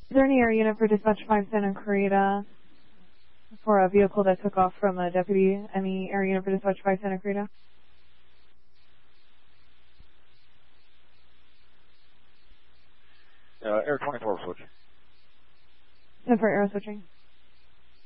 Is there any air unit for dispatch 5 Santa Clarita for a vehicle that took off from a deputy? Any air unit for dispatch 5 Santa Clarita? Air 24 switch. 10 for air switching.